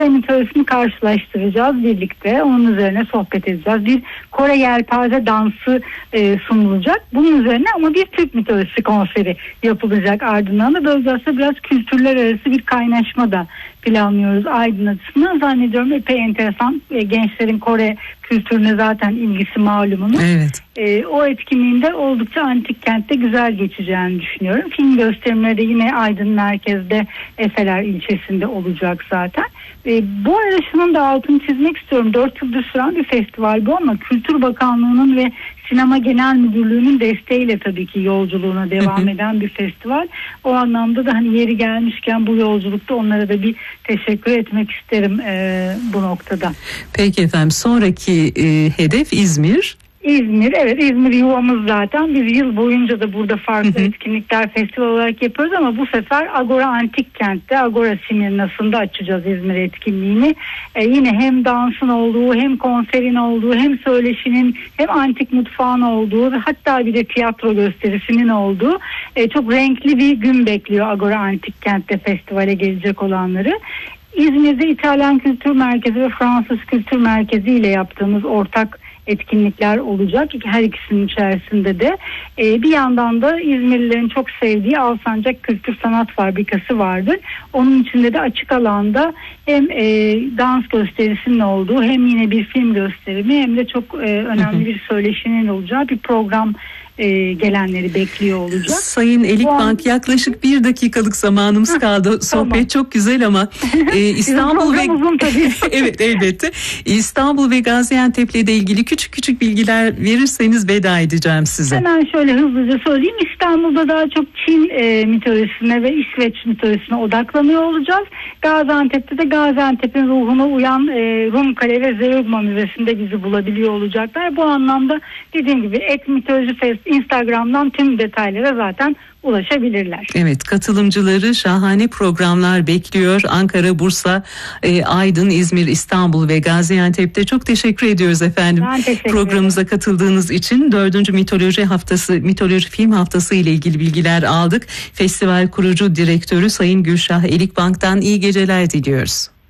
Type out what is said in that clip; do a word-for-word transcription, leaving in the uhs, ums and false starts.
mitolojisini karşılaştıracağız birlikte. Onun üzerine sohbet edeceğiz. Bir Kore yelpaze dansı e, sunulacak. Bunun üzerine ama bir Türk mitolojisi konseri yapılacak ardından da. Böylece biraz kültürler arası bir kaynaşma da planlıyoruz Aydın açısından. Zannediyorum epey enteresan. E, gençlerin Kore kültürüne zaten ilgisi malumunuz. Evet. E, o etkinliğinde oldukça antik kentte güzel geçeceğini düşünüyorum. Film gösterimleri de yine Aydın merkezde Efeler ilçesinde olacak zaten. E, bu arada şunun da altını çizmek istiyorum. Dört yıldır süren bir festival bu ama Kültür Bakanlığı'nın ve Sinema Genel Müdürlüğü'nün desteğiyle tabii ki yolculuğuna devam eden bir festival. O anlamda da hani yeri gelmişken bu yolculukta onlara da bir teşekkür etmek isterim e, bu noktada. Peki efendim, sonraki e, hedef İzmir. İzmir, evet, İzmir yuvamız zaten. Biz yıl boyunca da burada farklı hı hı. etkinlikler, festival olarak yapıyoruz ama bu sefer Agora Antik Kent'te, Agora Simirnası'nda açacağız İzmir etkinliğini. Ee, yine hem dansın olduğu, hem konserin olduğu, hem söyleşinin, hem antik mutfağın olduğu ve hatta bir de tiyatro gösterisinin olduğu e, çok renkli bir gün bekliyor Agora Antik Kent'te festivale gelecek olanları. İzmir'de İtalyan Kültür Merkezi ve Fransız Kültür Merkezi ile yaptığımız ortak etkinlikler olacak. Her ikisinin içerisinde de ee, bir yandan da İzmirlilerin çok sevdiği Alsancak Kültür Sanat Fabrikası vardır. Onun içinde de açık alanda hem e, dans gösterisinin olduğu, hem yine bir film gösterimi, hem de çok e, önemli bir söyleşinin olacağı bir program e, gelenleri bekliyor olacak. Sayın Elikbank, an... yaklaşık bir dakikalık zamanımız kaldı. Sohbet tamam. Çok güzel ama e, İstanbul ve uzun tabii. Evet, elbette. İstanbul ve Gaziantep'le de ilgili küçük küçük bilgiler verirseniz veda edeceğim size. Hemen şöyle hızlıca söyleyeyim. İstanbul'da daha çok Çin e, mitolojisine ve İsveç mitolojisine odaklanıyor olacağız. Gaziantep'te de Gaziantep'in ruhuna uyan e, Rumkale ve Zeugma Müzesi'nde bizi bulabiliyor olacaklar. Bu anlamda dediğim gibi Et Mitoloji Fest Instagram'dan tüm detaylara zaten ulaşabilirler. Evet, katılımcıları şahane programlar bekliyor. Ankara, Bursa, e, Aydın, İzmir, İstanbul ve Gaziantep'te. Çok teşekkür ediyoruz efendim. Ben teşekkür ederim. Programımıza katıldığınız için. Dördüncü Mitoloji Haftası, Mitoloji Film Haftası ile ilgili bilgiler aldık. Festival kurucu direktörü Sayın Gülşah Elikbank'tan iyi geceler diliyoruz.